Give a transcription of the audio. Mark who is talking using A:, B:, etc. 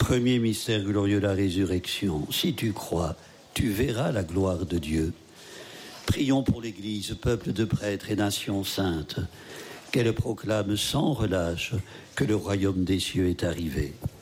A: Premier mystère glorieux, la résurrection. Si tu crois, tu verras la gloire de Dieu. Prions pour l'Église, peuple de prêtres et nation sainte, qu'elle proclame sans relâche que le royaume des cieux est arrivé.